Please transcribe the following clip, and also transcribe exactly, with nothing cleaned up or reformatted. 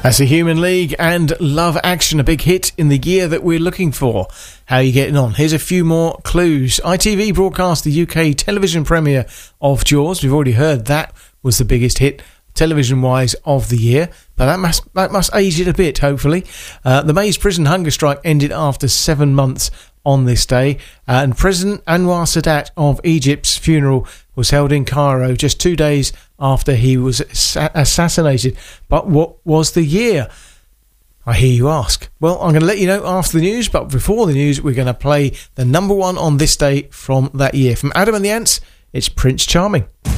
That's the Human League and Love Action, a big hit in the year that we're looking for. How are you getting on? Here's a few more clues. I T V broadcast the U K television premiere of Jaws. We've already heard that was the biggest hit television-wise of the year, but that must that must age it a bit, hopefully. Uh, the Maze prison hunger strike ended after seven months on this day, uh, and President Anwar Sadat of Egypt's funeral was held in Cairo just two days after he was assa- assassinated. But what was the year? I hear you ask. Well, I'm going to let you know after the news, but before the news, we're going to play the number one on this day from that year. From Adam and the Ants, it's Prince Charming.